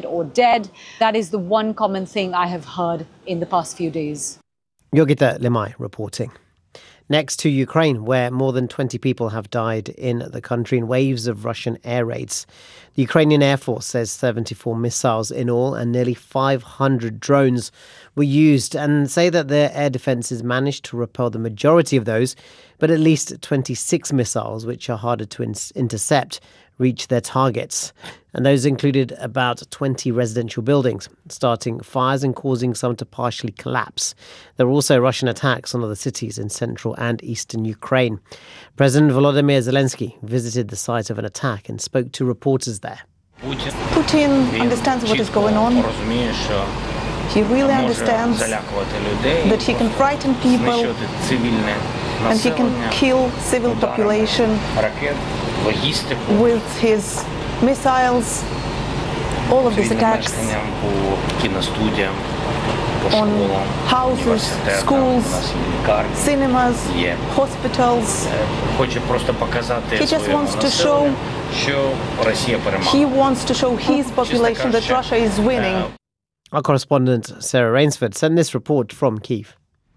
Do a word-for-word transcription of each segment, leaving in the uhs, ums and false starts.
or dead. That is the one common thing I have heard in the past few days. Yogita Limai reporting. Next to Ukraine, where more than twenty people have died in the country in waves of Russian air raids. The Ukrainian Air Force says seventy-four missiles in all and nearly five hundred drones were used, and say that their air defences managed to repel the majority of those, but at least twenty-six missiles, which are harder to in- intercept, reached their targets. And those included about twenty residential buildings, starting fires and causing some to partially collapse. There were also Russian attacks on other cities in central and eastern Ukraine. President Volodymyr Zelensky visited the site of an attack and spoke to reporters there. Putin understands what is going on. He really understands that he can frighten people and he can kill civil population with his missiles. All of these attacks on houses, schools, cinemas, hospitals. He just wants to show he wants to show his population that Russia is winning. Our correspondent Sarah Rainsford sent this report from Kyiv.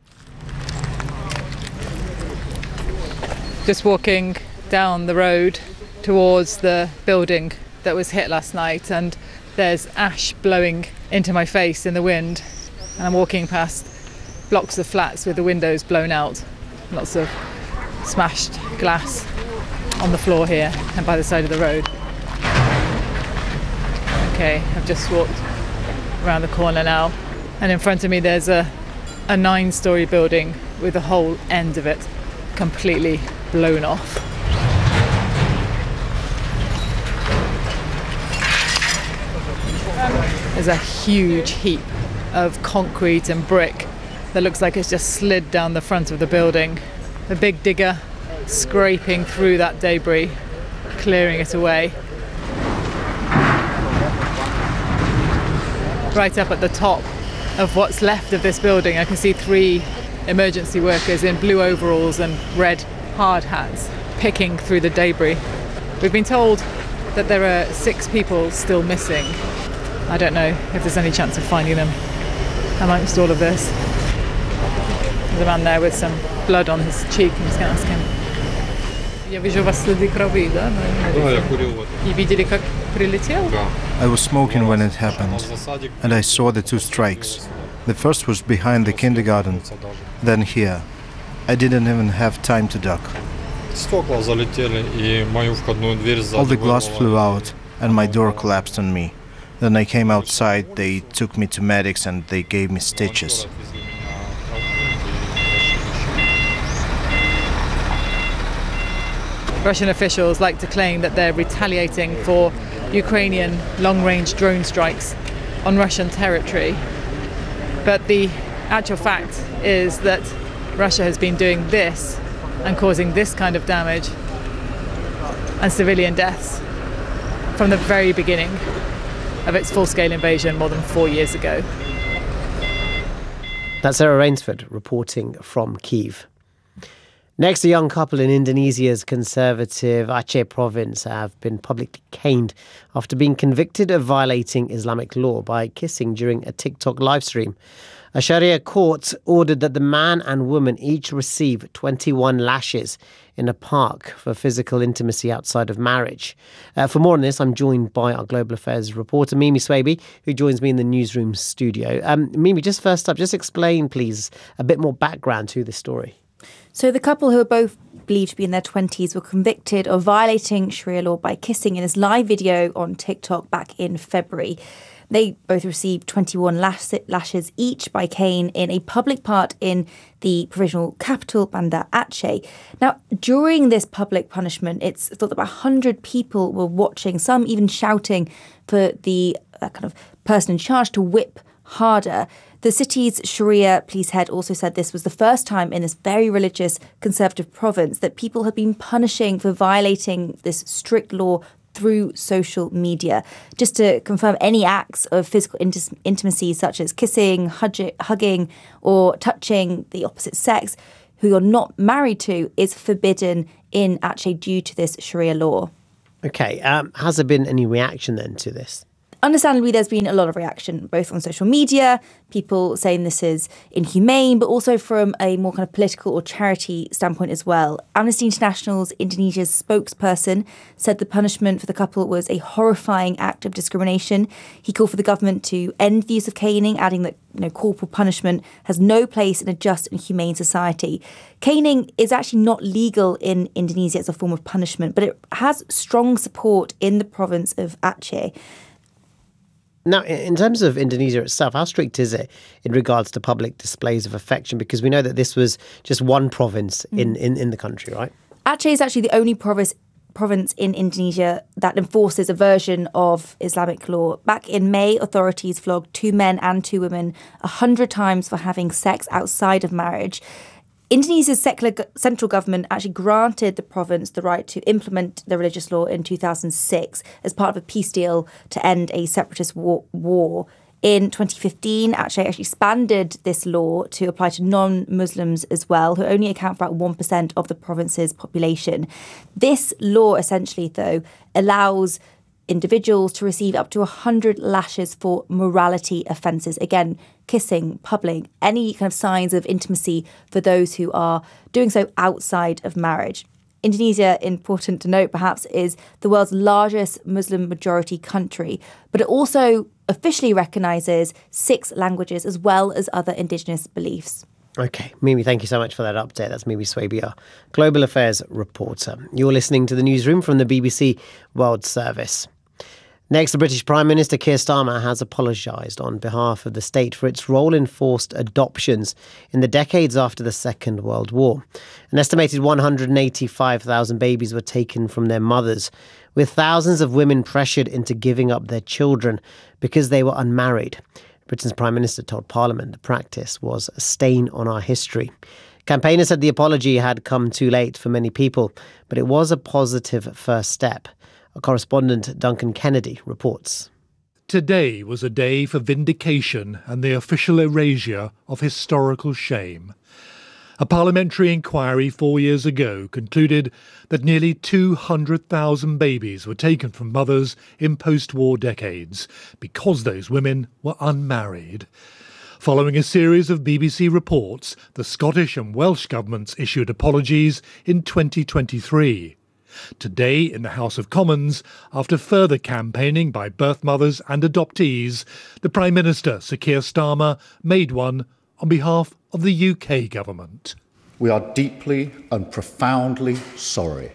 Just walking down the road towards the building that was hit last night, and there's ash blowing into my face in the wind, and I'm walking past blocks of flats with the windows blown out, lots of smashed glass on the floor here and by the side of the road. Okay, I've just walked around the corner now, and in front of me there's a, a nine-storey building with the whole end of it completely blown off. There's a huge heap of concrete and brick that looks like it's just slid down the front of the building. A big digger scraping through that debris, clearing it away. Right up at the top of what's left of this building, I can see three emergency workers in blue overalls and red hard hats picking through the debris. We've been told that there are six people still missing. I don't know if there's any chance of finding them amongst all of this. There's a man there with some blood on his cheek. I'm just going to ask him. I was smoking when it happened, and I saw the two strikes. The first was behind the kindergarten, then here. I didn't even have time to duck. All the glass flew out, and my door collapsed on me. Then I came outside, they took me to medics, and they gave me stitches. Russian officials like to claim that they're retaliating for Ukrainian long-range drone strikes on Russian territory. But the actual fact is that Russia has been doing this and causing this kind of damage and civilian deaths from the very beginning of its full-scale invasion more than four years ago. That's Sarah Rainsford reporting from Kyiv. Next, a young couple in Indonesia's conservative Aceh province have been publicly caned after being convicted of violating Islamic law by kissing during a TikTok live stream. A Sharia court ordered that the man and woman each receive twenty-one lashes in a park for physical intimacy outside of marriage. Uh, for more on this, I'm joined by our Global Affairs reporter, Mimi Swaby, who joins me in the newsroom studio. Um, Mimi, just first up, just explain, please, a bit more background to this story. So the couple, who are both believed to be in their twenties, were convicted of violating Sharia law by kissing in this live video on TikTok back in February. They both received twenty-one lash- lashes each by cane in a public park in the provisional capital, Banda Aceh. Now, during this public punishment, it's thought that about one hundred people were watching, some even shouting for the uh, kind of person in charge to whip harder. The city's Sharia police head also said this was the first time in this very religious conservative province that people have been punishing for violating this strict law through social media. Just to confirm, any acts of physical int- intimacy such as kissing, hug- hugging or touching the opposite sex who you're not married to is forbidden in Aceh due to this Sharia law. Okay, um, has there been any reaction then to this? Understandably, there's been a lot of reaction, both on social media, people saying this is inhumane, but also from a more kind of political or charity standpoint as well. Amnesty International's Indonesia's spokesperson said the punishment for the couple was a horrifying act of discrimination. He called for the government to end the use of caning, adding that you know, corporal punishment has no place in a just and humane society. Caning is actually not legal in Indonesia as a form of punishment, but it has strong support in the province of Aceh. Now, in terms of Indonesia itself, how strict is it in regards to public displays of affection? Because we know that this was just one province in, in, in the country, right? Aceh is actually the only province province in Indonesia that enforces a version of Islamic law. Back in May, authorities flogged two men and two women a hundred times for having sex outside of marriage. Indonesia's secular central government actually granted the province the right to implement the religious law in two thousand six as part of a peace deal to end a separatist war. war. In twenty fifteen, Aceh actually expanded this law to apply to non-Muslims as well, who only account for about one percent of the province's population. This law essentially, though, allows individuals to receive up to one hundred lashes for morality offences. Again, kissing, publing, any kind of signs of intimacy for those who are doing so outside of marriage. Indonesia, important to note perhaps, is the world's largest Muslim majority country, but it also officially recognises six languages as well as other indigenous beliefs. Okay, Mimi, thank you so much for that update. That's Mimi Swabia, Global Affairs reporter. You're listening to the newsroom from the B B C World Service. Next, the British Prime Minister Keir Starmer has apologised on behalf of the state for its role in forced adoptions in the decades after the Second World War. An estimated one hundred eighty-five thousand babies were taken from their mothers, with thousands of women pressured into giving up their children because they were unmarried. Britain's Prime Minister told Parliament the practice was a stain on our history. Campaigners said the apology had come too late for many people, but it was a positive first step. Our correspondent Duncan Kennedy reports. Today was a day for vindication and the official erasure of historical shame. A parliamentary inquiry four years ago concluded that nearly two hundred thousand babies were taken from mothers in post-war decades because those women were unmarried. Following a series of B B C reports, the Scottish and Welsh governments issued apologies in twenty twenty-three. Today, in the House of Commons, after further campaigning by birth mothers and adoptees, the Prime Minister, Sir Keir Starmer, made one on behalf of the U K government. We are deeply and profoundly sorry.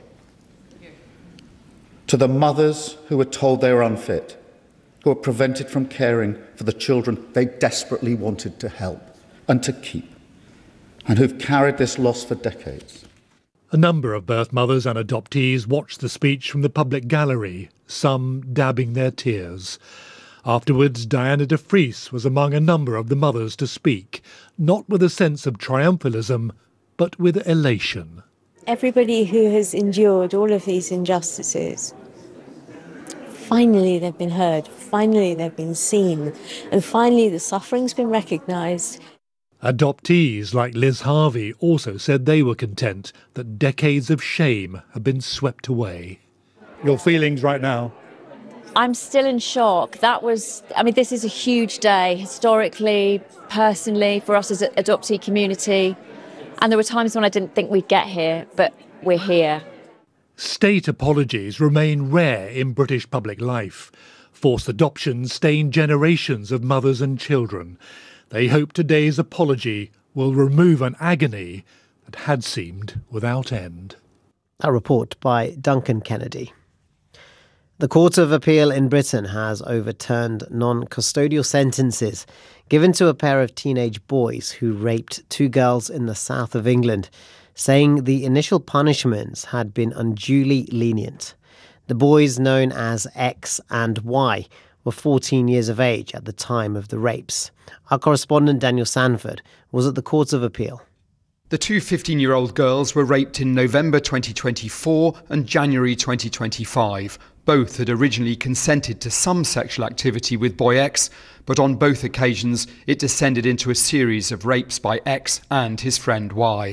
To the mothers who were told they were unfit, who were prevented from caring for the children they desperately wanted to help and to keep, and who've carried this loss for decades. A number of birth mothers and adoptees watched the speech from the public gallery, some dabbing their tears. Afterwards, Diana de Vries was among a number of the mothers to speak, not with a sense of triumphalism, but with elation. Everybody who has endured all of these injustices, finally they've been heard, finally they've been seen, and finally the suffering's been recognised. Adoptees like Liz Harvey also said they were content that decades of shame had been swept away. Your feelings right now? I'm still in shock. That was, I mean, this is a huge day, historically, personally, for us as an adoptee community. And there were times when I didn't think we'd get here, but we're here. State apologies remain rare in British public life. Forced adoptions stain generations of mothers and children. They hope today's apology will remove an agony that had seemed without end. A report by Duncan Kennedy. The Court of Appeal in Britain has overturned non-custodial sentences given to a pair of teenage boys who raped two girls in the south of England, saying the initial punishments had been unduly lenient. The boys, known as X and Y, were fourteen years of age at the time of the rapes. Our correspondent Daniel Sanford was at the Court of Appeal. The two fifteen-year-old girls were raped in November twenty twenty-four and January twenty twenty-five. Both had originally consented to some sexual activity with boy X, but on both occasions it descended into a series of rapes by X and his friend Y.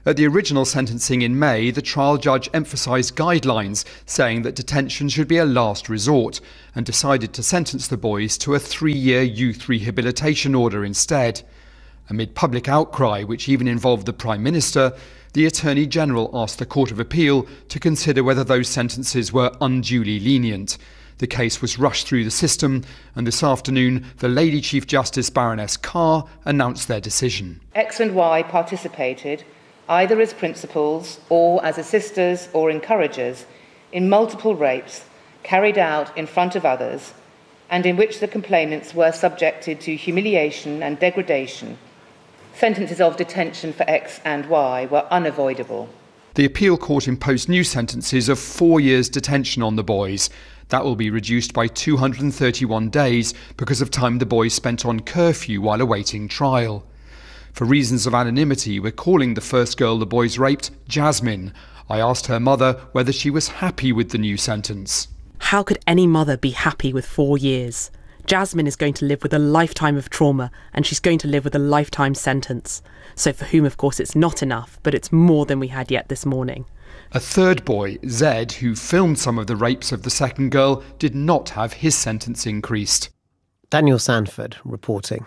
At the original sentencing in May, the trial judge emphasised guidelines, saying that detention should be a last resort, and decided to sentence the boys to a three-year youth rehabilitation order instead. Amid public outcry, which even involved the Prime Minister, the Attorney General asked the Court of Appeal to consider whether those sentences were unduly lenient. The case was rushed through the system, and this afternoon the Lady Chief Justice Baroness Carr announced their decision. X and Y participated, either as principals or as assisters or encouragers, in multiple rapes carried out in front of others, and in which the complainants were subjected to humiliation and degradation. Sentences of detention for X and Y were unavoidable. The appeal court imposed new sentences of four years detention on the boys. That will be reduced by two hundred thirty-one days because of time the boys spent on curfew while awaiting trial. For reasons of anonymity, we're calling the first girl the boys raped Jasmine. I asked her mother whether she was happy with the new sentence. How could any mother be happy with four years? Jasmine is going to live with a lifetime of trauma, and she's going to live with a lifetime sentence. So for whom, of course, it's not enough, but it's more than we had yet this morning. A third boy, Zed, who filmed some of the rapes of the second girl, did not have his sentence increased. Daniel Sanford reporting.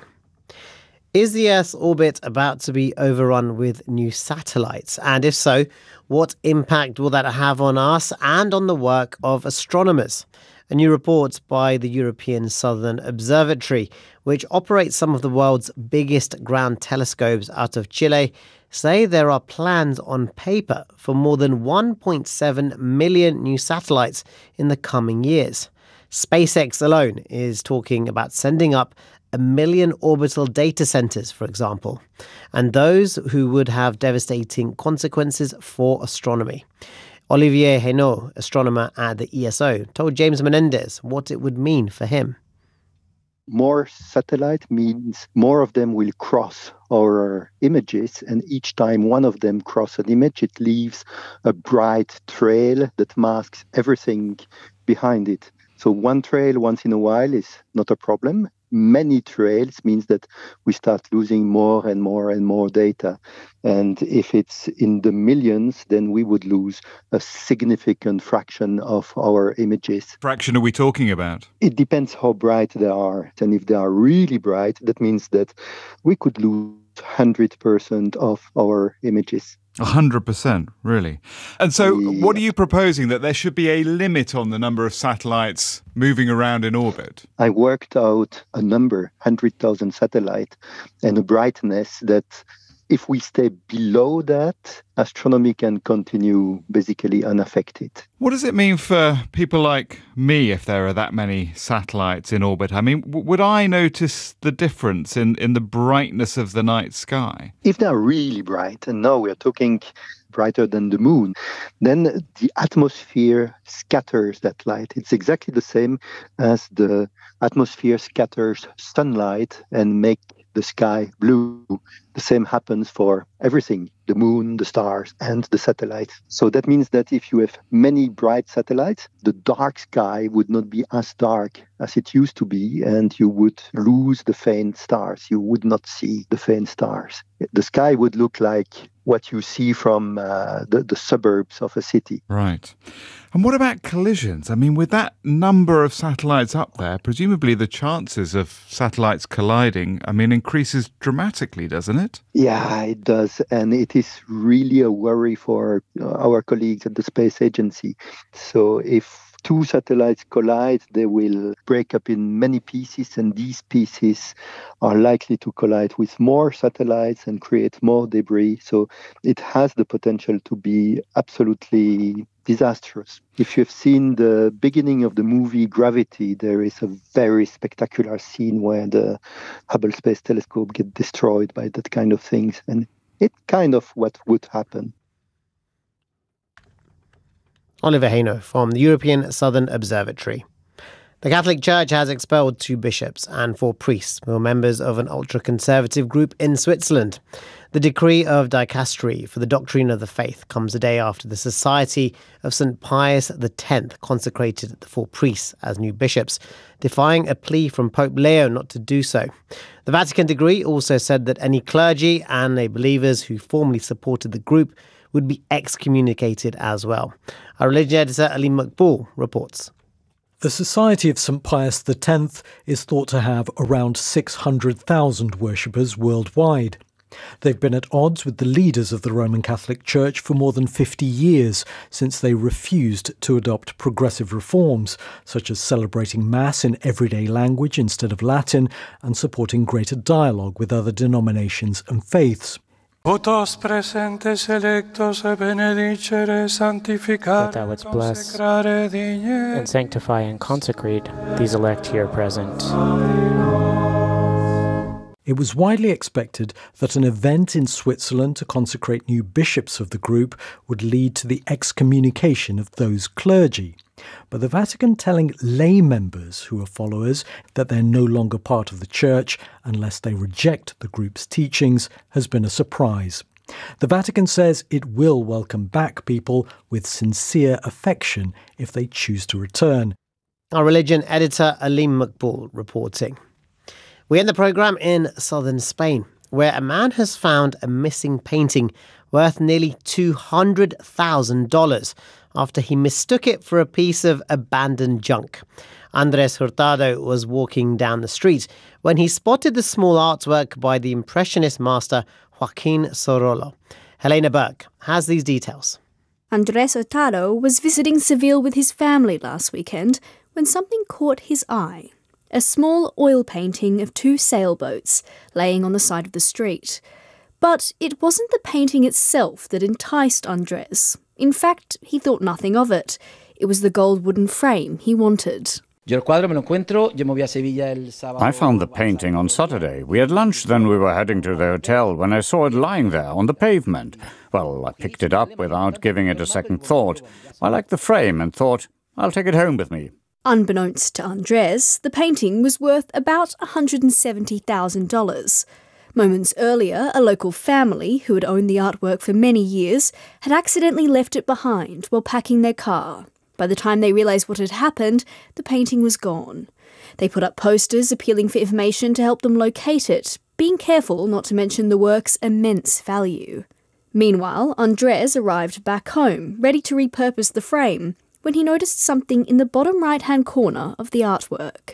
Is the Earth's orbit about to be overrun with new satellites? And if so, what impact will that have on us and on the work of astronomers? A new report by the European Southern Observatory, which operates some of the world's biggest ground telescopes out of Chile, say there are plans on paper for more than one point seven million new satellites in the coming years. SpaceX alone is talking about sending up a million orbital data centers, for example, and those who would have devastating consequences for astronomy. Olivier Hainaut, astronomer at the E S O, told James Menendez what it would mean for him. More satellite means more of them will cross our images, and each time one of them crosses an image, it leaves a bright trail that masks everything behind it. So one trail once in a while is not a problem. Many trails means that we start losing more and more and more data. And if it's in the millions, then we would lose a significant fraction of our images. Fraction are we talking about? It depends how bright they are. And if they are really bright, that means that we could lose one hundred percent of our images. one hundred percent, really. And so yeah. What are you proposing, that there should be a limit on the number of satellites moving around in orbit? I worked out a number, one hundred thousand satellites, and a brightness that if we stay below that, astronomy can continue basically unaffected. What does it mean for people like me if there are that many satellites in orbit? I mean, w- would I notice the difference in, in the brightness of the night sky? If they're really bright, and now we're talking brighter than the moon, then the atmosphere scatters that light. It's exactly the same as the atmosphere scatters sunlight and make the sky blue. The same happens for everything, the moon, the stars, and the satellites. So that means that if you have many bright satellites, the dark sky would not be as dark as it used to be, and you would lose the faint stars. You would not see the faint stars. The sky would look like what you see from uh, the, the suburbs of a city. Right. And what about collisions? I mean, with that number of satellites up there, presumably the chances of satellites colliding, I mean, increases dramatically, doesn't it? Yeah, it does. And it is really a worry for our colleagues at the Space Agency. So if two satellites collide, they will break up in many pieces, and these pieces are likely to collide with more satellites and create more debris. So it has the potential to be absolutely disastrous. If you've seen the beginning of the movie Gravity, there is a very spectacular scene where the Hubble Space Telescope gets destroyed by that kind of things. And it's kind of what would happen. Olivier Hainaut from the European Southern Observatory. The Catholic Church has expelled two bishops and four priests who are members of an ultra-conservative group in Switzerland. The decree of dicastery for the doctrine of the faith comes a day after the Society of Saint Pius X consecrated the four priests as new bishops, defying a plea from Pope Leo not to do so. The Vatican decree also said that any clergy and lay believers who formerly supported the group would be excommunicated as well. Our religion editor Alim Makboul reports. The Society of Saint Pius X is thought to have around six hundred thousand worshippers worldwide. They've been at odds with the leaders of the Roman Catholic Church for more than fifty years, since they refused to adopt progressive reforms, such as celebrating Mass in everyday language instead of Latin and supporting greater dialogue with other denominations and faiths. That thou wouldst bless and sanctify and consecrate these elect here present. It was widely expected that an event in Switzerland to consecrate new bishops of the group would lead to the excommunication of those clergy. But the Vatican telling lay members who are followers that they're no longer part of the church unless they reject the group's teachings has been a surprise. The Vatican says it will welcome back people with sincere affection if they choose to return. Our religion editor Alim Makboul reporting. We end the programme in southern Spain, where a man has found a missing painting worth nearly two hundred thousand dollars after he mistook it for a piece of abandoned junk. Andrés Hurtado was walking down the street when he spotted the small artwork by the Impressionist master Joaquín Sorolla. Helena Burke has these details. Andrés Hurtado was visiting Seville with his family last weekend when something caught his eye. A small oil painting of two sailboats laying on the side of the street. But it wasn't the painting itself that enticed Andrés. In fact, he thought nothing of it. It was the gold wooden frame he wanted. I found the painting on Saturday. We had lunch, then we were heading to the hotel when I saw it lying there on the pavement. Well, I picked it up without giving it a second thought. I liked the frame and thought, I'll take it home with me. Unbeknownst to Andrés, the painting was worth about one hundred seventy thousand dollars. Moments earlier, a local family, who had owned the artwork for many years, had accidentally left it behind while packing their car. By the time they realised what had happened, the painting was gone. They put up posters appealing for information to help them locate it, being careful not to mention the work's immense value. Meanwhile, Andrés arrived back home, ready to repurpose the frame, when he noticed something in the bottom right-hand corner of the artwork.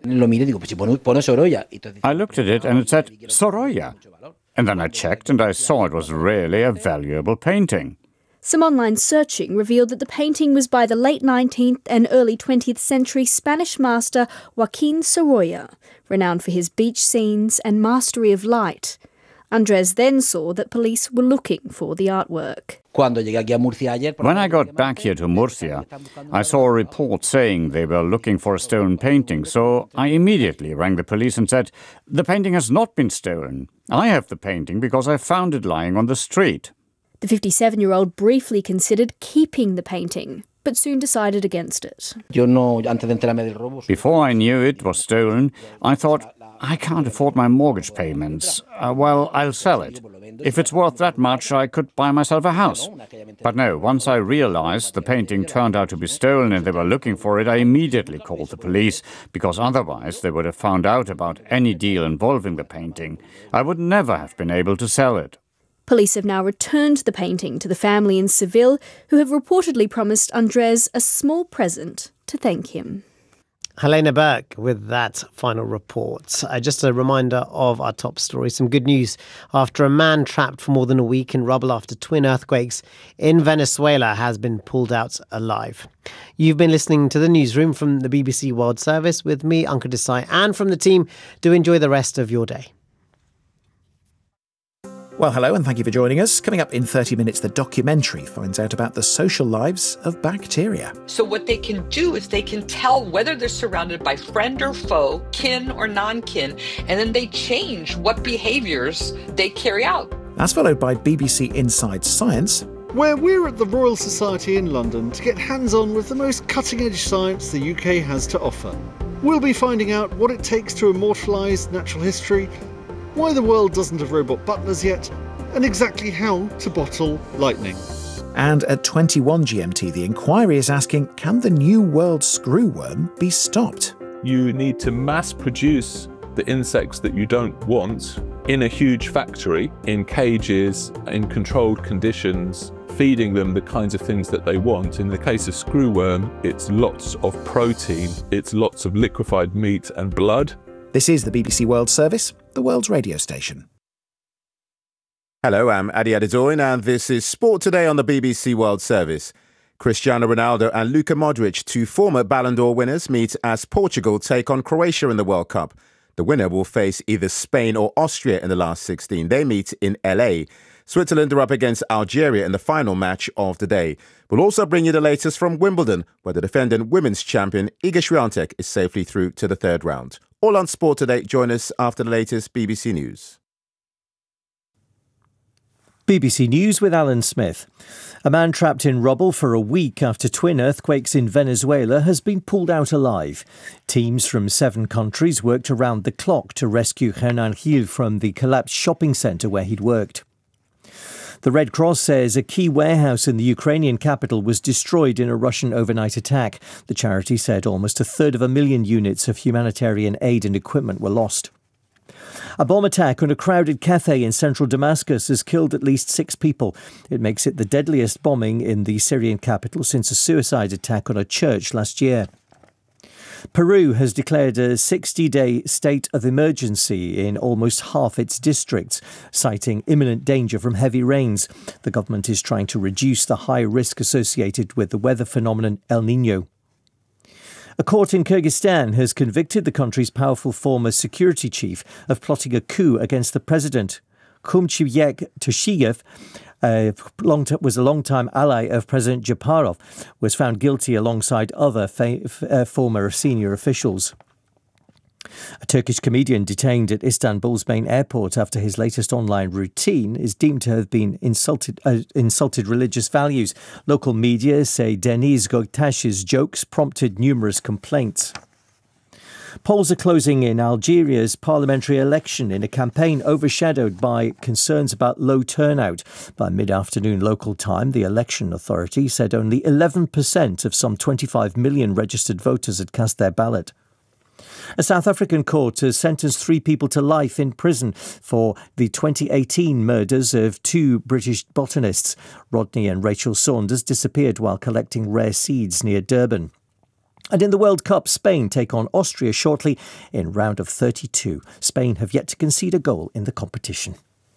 I looked at it and it said Sorolla. And then I checked and I saw it was really a valuable painting. Some online searching revealed that the painting was by the late nineteenth and early twentieth century Spanish master Joaquín Sorolla, renowned for his beach scenes and mastery of light. Andrés then saw that police were looking for the artwork. When I got back here to Murcia, I saw a report saying they were looking for a stolen painting, so I immediately rang the police and said, the painting has not been stolen. I have the painting because I found it lying on the street. The fifty-seven-year-old briefly considered keeping the painting, but soon decided against it. Before I knew it was stolen, I thought, I can't afford my mortgage payments. Uh, well, I'll sell it. If it's worth that much, I could buy myself a house. But no, once I realized the painting turned out to be stolen and they were looking for it, I immediately called the police, because otherwise they would have found out about any deal involving the painting. I would never have been able to sell it. Police have now returned the painting to the family in Seville, who have reportedly promised Andrés a small present to thank him. Helena Burke with that final report. Uh, just a reminder of our top story. Some good news after a man trapped for more than a week in rubble after twin earthquakes in Venezuela has been pulled out alive. You've been listening to the newsroom from the B B C World Service with me, Ankur Desai, and from the team. Do enjoy the rest of your day. Well, hello, and thank you for joining us. Coming up in thirty minutes, the documentary finds out about the social lives of bacteria. So what they can do is they can tell whether they're surrounded by friend or foe, kin or non-kin, and then they change what behaviours they carry out. That's followed by B B C Inside Science, where we're at the Royal Society in London to get hands-on with the most cutting-edge science the U K has to offer. We'll be finding out what it takes to immortalise natural history, why the world doesn't have robot butlers yet, and exactly how to bottle lightning. And at twenty-one G M T, the inquiry is asking, can the new world screwworm be stopped? You need to mass produce the insects that you don't want in a huge factory, in cages, in controlled conditions, feeding them the kinds of things that they want. In the case of screwworm, it's lots of protein, it's lots of liquefied meat and blood. This is the B B C World Service, the world's radio station. Hello, I'm Adi Adedoyin and this is Sport Today on the B B C World Service. Cristiano Ronaldo and Luka Modric, two former Ballon d'Or winners, meet as Portugal take on Croatia in the World Cup. The winner will face either Spain or Austria in the last sixteen. They meet in L A. Switzerland are up against Algeria in the final match of the day. We'll also bring you the latest from Wimbledon, where the defending women's champion Iga Swiatek is safely through to the third round. All on Sport Today. Join us after the latest B B C News. B B C News with Alan Smith. A man trapped in rubble for a week after twin earthquakes in Venezuela has been pulled out alive. Teams from seven countries worked around the clock to rescue Hernan Gil from the collapsed shopping centre where he'd worked. The Red Cross says a key warehouse in the Ukrainian capital was destroyed in a Russian overnight attack. The charity said almost a third of a million units of humanitarian aid and equipment were lost. A bomb attack on a crowded cafe in central Damascus has killed at least six people. It makes it the deadliest bombing in the Syrian capital since a suicide attack on a church last year. Peru has declared a sixty-day state of emergency in almost half its districts, citing imminent danger from heavy rains. The government is trying to reduce the high risk associated with the weather phenomenon El Niño. A court in Kyrgyzstan has convicted the country's powerful former security chief of plotting a coup against the president. Kumchiyek Toshiyev, uh, long t- was a long-time ally of President Japarov, was found guilty alongside other fa- f- uh, former senior officials. A Turkish comedian detained at Istanbul's main airport after his latest online routine is deemed to have been insulted uh, insulted religious values. Local media say Deniz Göktaş's jokes prompted numerous complaints. Polls are closing in Algeria's parliamentary election in a campaign overshadowed by concerns about low turnout. By mid-afternoon local time, the election authority said only eleven percent of some twenty-five million registered voters had cast their ballot. A South African court has sentenced three people to life in prison for the twenty eighteen murders of two British botanists. Rodney and Rachel Saunders disappeared while collecting rare seeds near Durban. And in the World Cup, Spain take on Austria shortly in round of thirty-two. Spain have yet to concede a goal in the competition.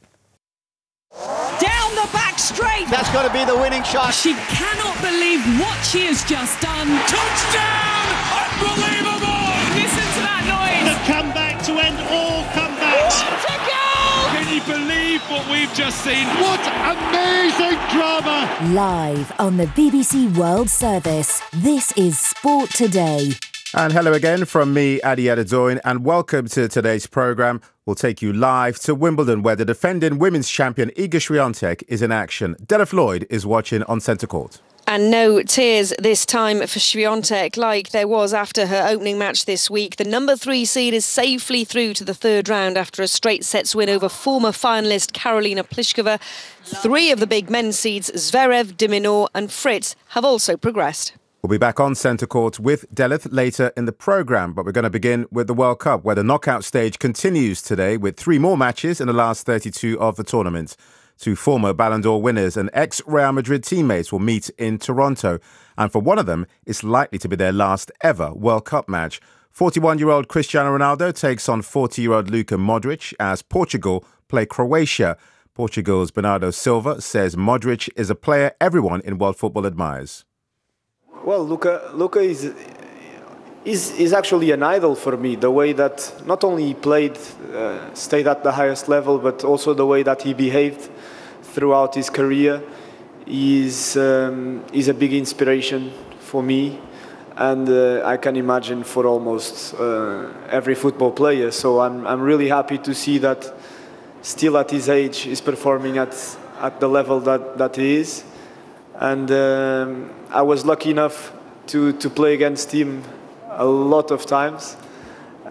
Down the back straight. That's got to be the winning shot. She cannot believe what she has just done. Touchdown! Unbelievable! Listen to that noise. The comeback to end all comebacks. What a goal! Can you believe what we've just seen? What amazing drama! Live on the B B C World Service, this is Sport Today. And hello again from me, Adi Adedoyin, and welcome to today's programme. We'll take you live to Wimbledon, where the defending women's champion Iga Swiatek is in action. Della Floyd is watching on centre court. And no tears this time for Swiatek like there was after her opening match this week. The number three seed is safely through to the third round after a straight sets win over former finalist Karolina Pliskova. Three of the big men's seeds, Zverev, de Minaur and Fritz, have also progressed. We'll be back on centre court with Delith later in the programme, but we're going to begin with the World Cup, where the knockout stage continues today with three more matches in the last thirty-two of the tournament. Two former Ballon d'Or winners and ex-Real Madrid teammates will meet in Toronto, and for one of them, it's likely to be their last ever World Cup match. forty-one-year-old Cristiano Ronaldo takes on forty-year-old Luka Modric as Portugal play Croatia. Portugal's Bernardo Silva says Modric is a player everyone in world football admires. Well, Luka, Luka is, is is actually an idol for me. The way that not only he played, uh, stayed at the highest level, but also the way that he behaved throughout his career is um, is a big inspiration for me, and uh, I can imagine for almost uh, every football player. So I'm I'm really happy to see that still at his age he's performing at at the level that, that he is. And um, I was lucky enough to, to play against him a lot of times.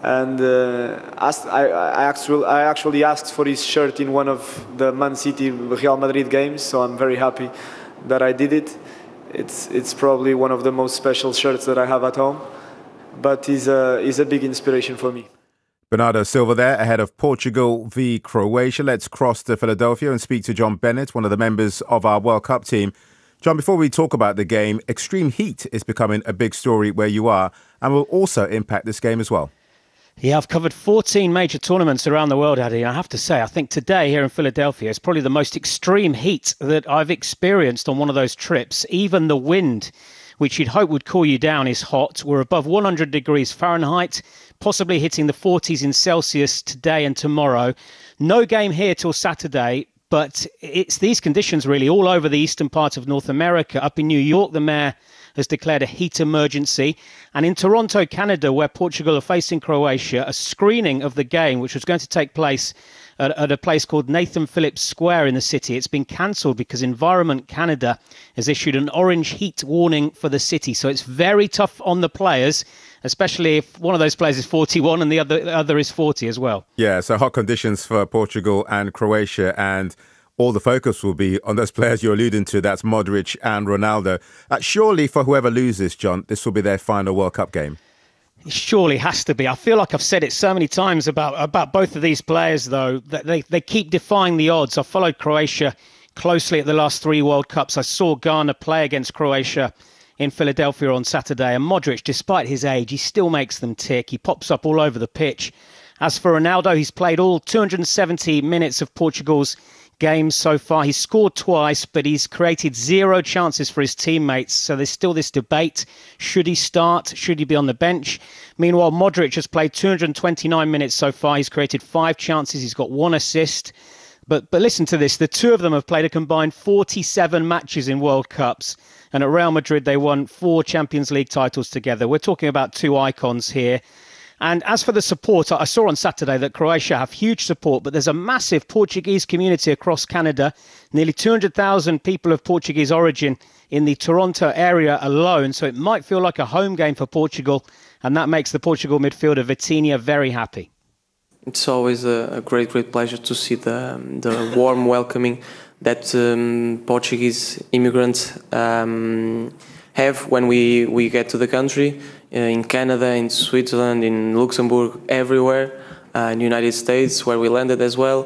And uh, asked, I, I, actually, I actually asked for his shirt in one of the Man City Real Madrid games, so I'm very happy that I did it. It's it's probably one of the most special shirts that I have at home, but he's a, he's a big inspiration for me. Bernardo Silva there, ahead of Portugal v Croatia. Let's cross to Philadelphia and speak to John Bennett, one of the members of our World Cup team. John, before we talk about the game, extreme heat is becoming a big story where you are and will also impact this game as well. Yeah, I've covered fourteen major tournaments around the world, Addy. I have to say, I think today here in Philadelphia is probably the most extreme heat that I've experienced on one of those trips. Even the wind, which you'd hope would cool you down, is hot. We're above one hundred degrees Fahrenheit, possibly hitting the forties in Celsius today and tomorrow. No game here till Saturday, but it's these conditions really all over the eastern part of North America. Up in New York, the mayor has declared a heat emergency. And in Toronto, Canada, where Portugal are facing Croatia, a screening of the game, which was going to take place at, at a place called Nathan Phillips Square in the city, it's been cancelled because Environment Canada has issued an orange heat warning for the city. So it's very tough on the players, especially if one of those players is forty-one and the other, the other is forty as well. Yeah, so hot conditions for Portugal and Croatia, and all the focus will be on those players you're alluding to. That's Modric and Ronaldo. Uh, surely for whoever loses, John, this will be their final World Cup game. It surely has to be. I feel like I've said it so many times about, about both of these players, though, that they, they keep defying the odds. I followed Croatia closely at the last three World Cups. I saw Ghana play against Croatia in Philadelphia on Saturday. And Modric, despite his age, he still makes them tick. He pops up all over the pitch. As for Ronaldo, he's played all two hundred seventy minutes of Portugal's games so far. He's scored twice, but he's created zero chances for his teammates. So there's still this debate. Should he start? Should he be on the bench? Meanwhile, Modric has played two hundred twenty-nine minutes so far. He's created five chances. He's got one assist. But but listen to this. The two of them have played a combined forty-seven matches in World Cups. And at Real Madrid, they won four Champions League titles together. We're talking about two icons here. And as for the support, I saw on Saturday that Croatia have huge support, but there's a massive Portuguese community across Canada. Nearly two hundred thousand people of Portuguese origin in the Toronto area alone. So it might feel like a home game for Portugal. And that makes the Portugal midfielder Vitinha very happy. It's always a great, great pleasure to see the, the warm welcoming that um, Portuguese immigrants um, have when we, we get to the country. Uh, in Canada, in Switzerland, in Luxembourg, everywhere, uh, in the United States, where we landed as well.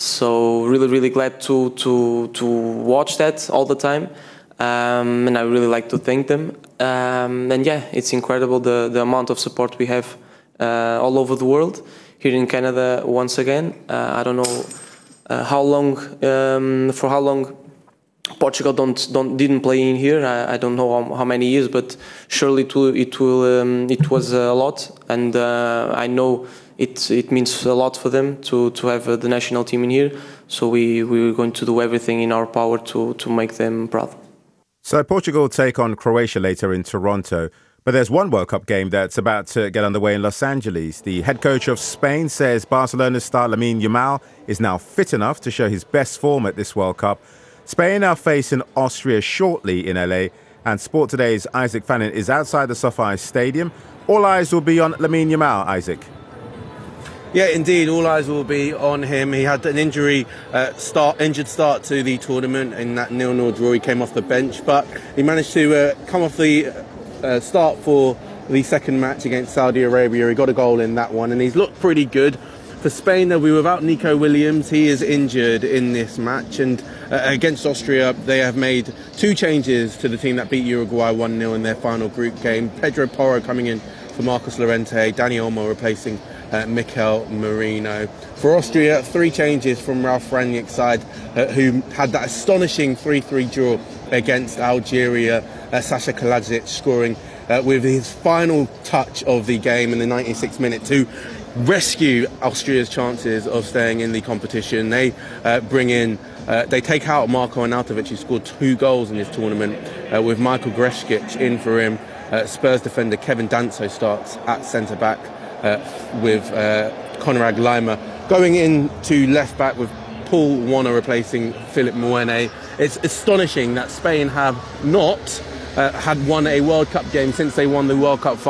So really, really glad to to to watch that all the time, um, and I really like to thank them. Um, and yeah, it's incredible the the amount of support we have uh, all over the world. Here in Canada, once again, uh, I don't know uh, how long um, for how long. Portugal don't don't didn't play in here. I, I don't know how, how many years, but surely it will it will um, it was a lot, and uh, I know it it means a lot for them to to have uh, the national team in here. So we we're going to do everything in our power to to make them proud. So Portugal take on Croatia later in Toronto. But there's one World Cup game that's about to get underway in Los Angeles. The head coach of Spain says Barcelona's star Lamine Yamal is now fit enough to show his best form at this World Cup. Spain are facing Austria shortly in L A, and Sport Today's Isaac Fannin is outside the SoFi Stadium. All eyes will be on Lamine Yamal, Isaac. Yeah, indeed, all eyes will be on him. He had an injury uh, start, injured start to the tournament in that nil nil draw. He came off the bench, but he managed to uh, come off the uh, start for the second match against Saudi Arabia. He got a goal in that one, and he's looked pretty good. For Spain, they'll be without Nico Williams. He is injured in this match, and uh, against Austria, they have made two changes to the team that beat Uruguay one nil in their final group game. Pedro Porro coming in for Marcos Llorente, Dani Olmo replacing uh, Mikel Merino. For Austria, three changes from Ralf Rangnick's side, uh, who had that astonishing three three draw against Algeria. Uh, Sasha Kalajic scoring uh, with his final touch of the game in the ninety-sixth minute to rescue Austria's chances of staying in the competition. They uh, bring in, uh, they take out Marko Arnautovic, who scored two goals in this tournament, uh, with Michael Greškic in for him. Uh, Spurs defender Kevin Danso starts at centre-back uh, with uh, Konrad Laimer. Going in to left-back with Paul Warner replacing Philip Mwene. It's astonishing that Spain have not uh, had won a World Cup game since they won the World Cup final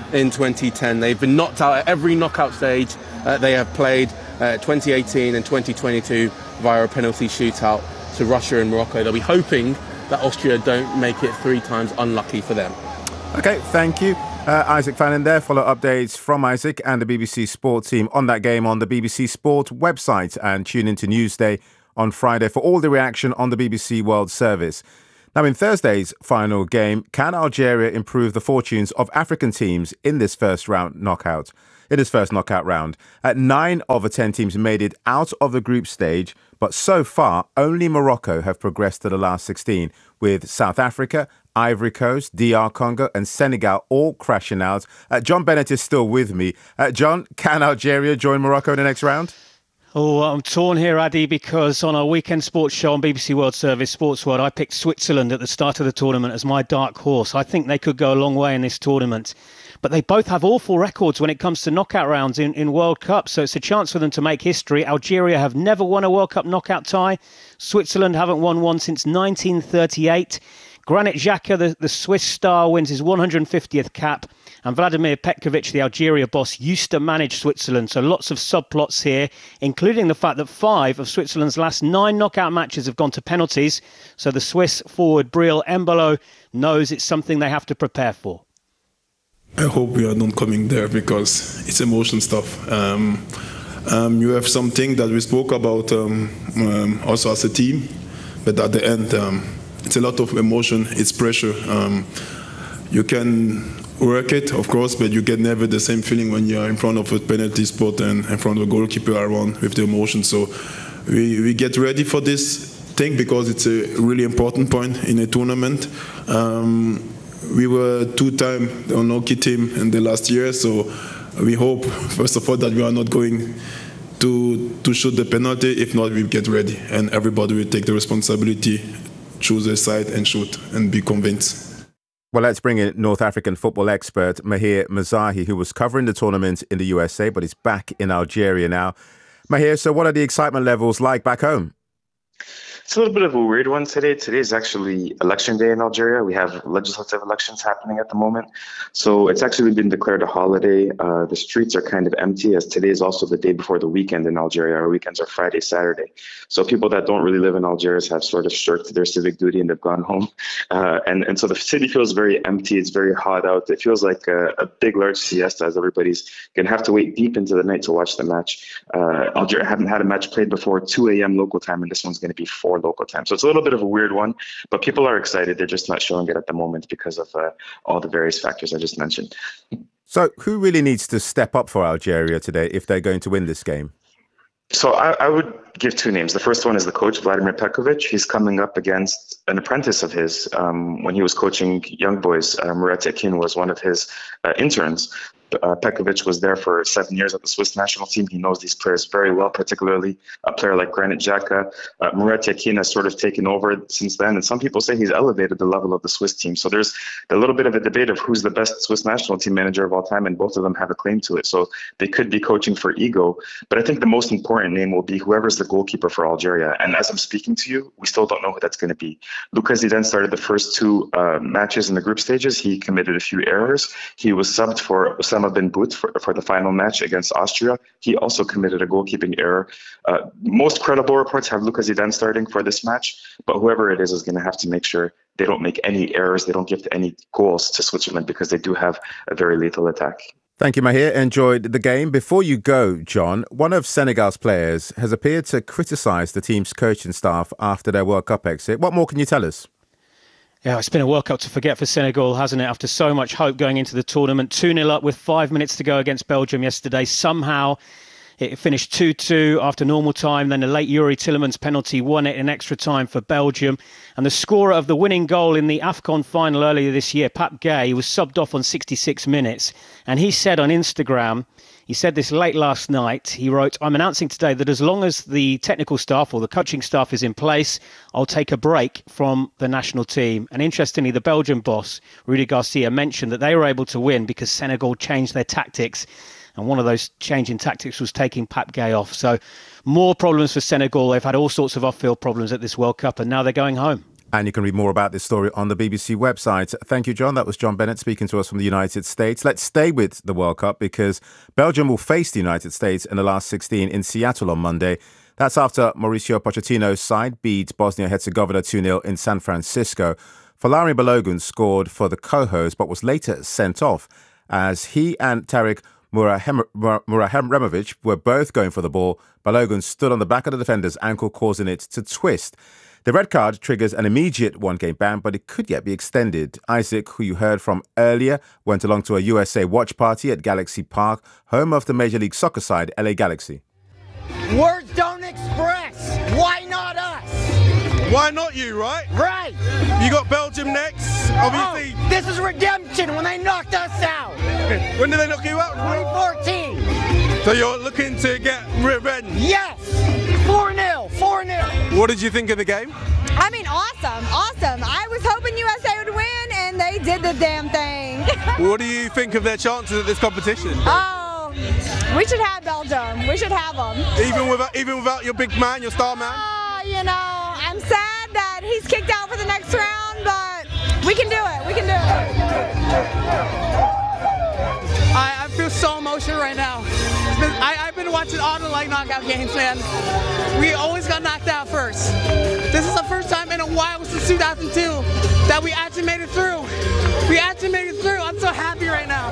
in twenty ten. They've been knocked out at every knockout stage uh, they have played, uh, twenty eighteen and twenty twenty-two, via a penalty shootout to Russia and Morocco. They'll be hoping that Austria don't make it three times unlucky for them. OK, thank you. Uh, Isaac Fannin there. Follow updates from Isaac and the B B C Sport team on that game on the B B C Sport website, and tune into Newsday on Friday for all the reaction on the B B C World Service. Now, in Thursday's final game, can Algeria improve the fortunes of African teams in this first round knockout? In his first knockout round, at nine of the ten teams made it out of the group stage, but so far only Morocco have progressed to the last sixteen, with South Africa, Ivory Coast, D R Congo and Senegal all crashing out. Uh, John Bennett is still with me. Uh, John, can Algeria join Morocco in the next round? Oh, I'm torn here, Addy, because on our weekend sports show on B B C World Service, Sports World, I picked Switzerland at the start of the tournament as my dark horse. I think they could go a long way in this tournament. But they both have awful records when it comes to knockout rounds in, in World Cup, so it's a chance for them to make history. Algeria have never won a World Cup knockout tie. Switzerland haven't won one since nineteen thirty-eight. Granit Xhaka, the, the Swiss star, wins his one hundred fiftieth cap. And Vladimir Petkovic, the Algeria boss, used to manage Switzerland. So lots of subplots here, including the fact that five of Switzerland's last nine knockout matches have gone to penalties. So the Swiss forward, Breel Embolo, knows it's something they have to prepare for. I hope we are not coming there because it's emotion stuff. Um, um, you have something that we spoke about um, um, also as a team, but at the end, um, it's a lot of emotion, it's pressure. Um, you can work it, of course, but you get never the same feeling when you're in front of a penalty spot and in front of a goalkeeper around with the emotion. So we, we get ready for this thing because it's a really important point in a tournament. Um, we were two-time unlucky team in the last year, so we hope, first of all, that we are not going to, to shoot the penalty. If not, we get ready and everybody will take the responsibility, choose a side and shoot and be convinced. Well, let's bring in North African football expert Mahir Mazahi, who was covering the tournament in the U S A, but is back in Algeria now. Mahir, so what are the excitement levels like back home? It's a little bit of a weird one today. Today is actually election day in Algeria. We have legislative elections happening at the moment. So it's actually been declared a holiday. Uh, the streets are kind of empty, as today is also the day before the weekend in Algeria. Our weekends are Friday, Saturday. So people that don't really live in Algiers have sort of shirked their civic duty and they've gone home. Uh, and, and so the city feels very empty. It's very hot out. It feels like a, a big, large siesta, as everybody's going to have to wait deep into the night to watch the match. Uh, Algeria haven't had a match played before two a.m. local time, and this one's going to be four local time. So it's a little bit of a weird one, but people are excited. They're just not showing it at the moment because of uh, all the various factors I just mentioned. So who really needs to step up for Algeria today if they're going to win this game? So I, I would give two names. The first one is the coach, Vladimir Petkovic. He's coming up against an apprentice of his. Um, when he was coaching young boys, uh, Murat Yakin was one of his uh, interns. Uh, Petkovic was there for seven years at the Swiss national team. He knows these players very well, particularly a player like Granit Xhaka. Uh, Murat Yakin has sort of taken over since then, and some people say he's elevated the level of the Swiss team. So there's a little bit of a debate of who's the best Swiss national team manager of all time, and both of them have a claim to it. So they could be coaching for ego. But I think the most important name will be whoever's the goalkeeper for Algeria. And as I'm speaking to you, we still don't know who that's going to be. Lucas Zidane started the first two uh, matches in the group stages. He committed a few errors. He was subbed for Osama Ben Bout for, for the final match against Austria. He also committed a goalkeeping error. Uh, most credible reports have Lucas Zidane starting for this match, but whoever it is is going to have to make sure they don't make any errors, they don't give any goals to Switzerland, because they do have a very lethal attack. Thank you, Mahir. Enjoyed the game. Before you go, John, one of Senegal's players has appeared to criticise the team's coaching staff after their World Cup exit. What more can you tell us? Yeah, it's been a World Cup to forget for Senegal, hasn't it? After so much hope going into the tournament. two nil up with five minutes to go against Belgium yesterday. Somehow it finished two two after normal time. Then a late Yuri Tillemans penalty won it in extra time for Belgium. And the scorer of the winning goal in the AFCON final earlier this year, Pape Gueye, was subbed off on sixty-six minutes. And he said on Instagram, he said this late last night, he wrote, "I'm announcing today that as long as the technical staff or the coaching staff is in place, I'll take a break from the national team." And interestingly, the Belgian boss, Rudi Garcia, mentioned that they were able to win because Senegal changed their tactics. And one of those changing tactics was taking Pape Gueye off. So more problems for Senegal. They've had all sorts of off-field problems at this World Cup, and now they're going home. And you can read more about this story on the B B C website. Thank you, John. That was John Bennett speaking to us from the United States. Let's stay with the World Cup because Belgium will face the United States in the last sixteen in Seattle on Monday. That's after Mauricio Pochettino's side beat Bosnia-Herzegovina two nil in San Francisco. Folarin Balogun scored for the co-host but was later sent off as he and Tarik Murahemovic were both going for the ball. Balogun stood on the back of the defender's ankle, causing it to twist. The red card triggers an immediate one-game ban, but it could yet be extended. Isaac, who you heard from earlier, went along to a U S A watch party at Galaxy Park, home of the Major League Soccer side, L A Galaxy. Words don't express. Why not us? Why not you, right? Right. You got Belgium next, obviously. Oh, this is redemption when they knocked us out. When did they knock you out? twenty fourteen. So you're looking to get revenge? Yes. four nil. four nil. What did you think of the game? I mean, awesome. Awesome. I was hoping U S A would win, and they did the damn thing. What do you think of their chances at this competition? Oh, we should have Belgium. We should have them. Even without, even without your big man, your star man? Oh, you know, I'm sad that he's kicked out for the next round, but we can do it. We can do it. I, I feel so emotional right now. It's been, I, I've been watching all the like knockout games, man. We always got knocked out first. This is the first time in a while since two thousand two that we actually made it through. We actually made it through. I'm so happy right now.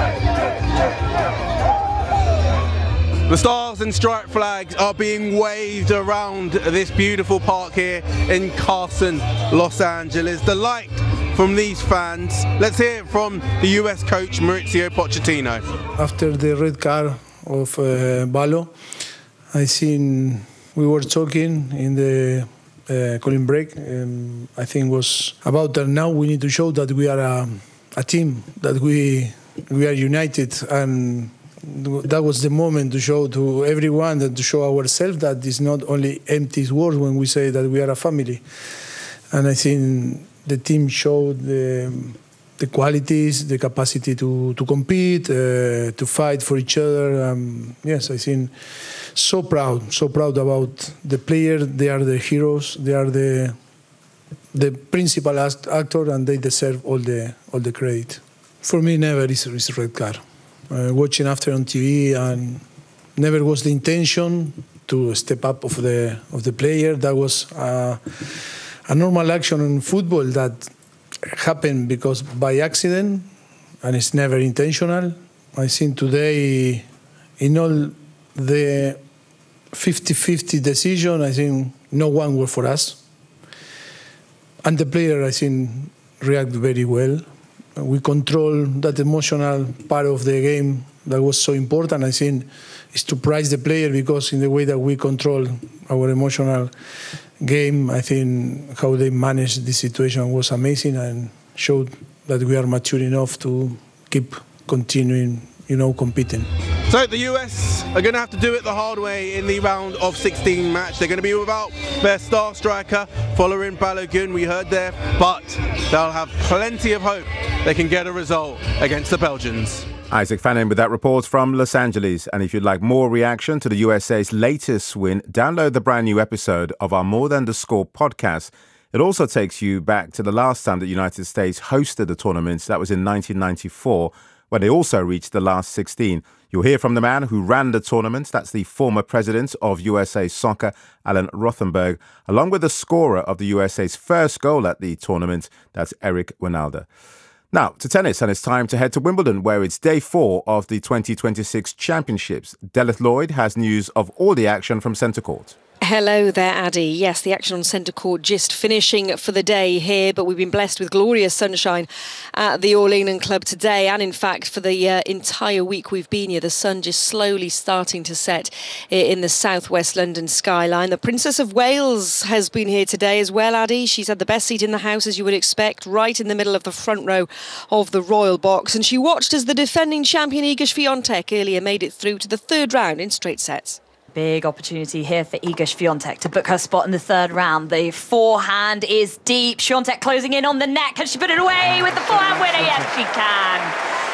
The stars and stripe flags are being waved around this beautiful park here in Carson, Los Angeles. The light from these fans. Let's hear it from the U S coach Mauricio Pochettino. After the red card of uh, Balo, I think we were talking in the uh, calling break. Um, I think it was about that now we need to show that we are a, a team, that we we are united, and that was the moment to show to everyone, that to show ourselves that it's not only empty words when we say that we are a family. And I think the team showed the, the qualities, the capacity to, to compete, uh, to fight for each other. Um, yes, I think so proud, so proud about the players. They are the heroes. They are the the principal actor, and they deserve all the all the credit. For me, never is, is a red card. Uh, watching after on T V, and never was the intention to step up of the of the player. That was uh, a normal action in football that happened because by accident, and it's never intentional. I think today, in all the fifty-fifty decision, I think no one was for us, and the player, I think, reacted very well. We control that emotional part of the game that was so important. I think is to prize the player, because in the way that we control our emotional game, I think how they managed the situation was amazing and showed that we are mature enough to keep continuing, you know, competing. So the U S are going to have to do it the hard way in the round of sixteen match. They're going to be without their star striker, Folarin Balogun, we heard there, but they'll have plenty of hope they can get a result against the Belgians. Isaac Fannin with that report from Los Angeles. And if you'd like more reaction to the U S A's latest win, download the brand new episode of our More Than the Score podcast. It also takes you back to the last time the United States hosted the tournament. That was in nineteen ninety-four, when they also reached the last sixteen. You'll hear from the man who ran the tournament. That's the former president of U S A Soccer, Alan Rothenberg, along with the scorer of the U S A's first goal at the tournament. That's Eric Wynalda. Now, to tennis, and it's time to head to Wimbledon, where it's day four of the twenty twenty-six championships. Delith Lloyd has news of all the action from centre court. Hello there, Addy. Yes, the action on centre court just finishing for the day here, but we've been blessed with glorious sunshine at the All England Club today, and in fact for the uh, entire week we've been here. The sun just slowly starting to set in the southwest London skyline. The Princess of Wales has been here today as well, Addy. She's had the best seat in the house, as you would expect, right in the middle of the front row of the royal box, and she watched as the defending champion Iga Swiatek earlier made it through to the third round in straight sets. Big opportunity here for Iga Swiatek to book her spot in the third round. The forehand is deep. Swiatek closing in on the net. Can she put it away with the forehand winner? Yes, she can.